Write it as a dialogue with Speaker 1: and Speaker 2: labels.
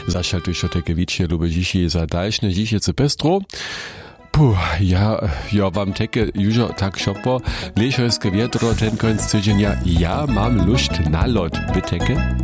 Speaker 1: Zašaltuj takie wicie lubię dzisiaj za dalszne dzisiejce pestro. Ja wam teke już tak szopo, leśojskie wietro ten końc tydzienia, ja mam lust na lot, byteke.